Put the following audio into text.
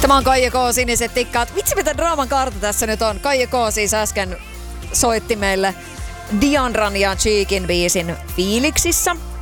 Tämä on Kaija K. Siniset tikkaat. Vitsi mitä draaman kaarta tässä nyt on. Kaija K. siis äsken soitti meille Diandran ja Cheekin biisin Fiiliksissä.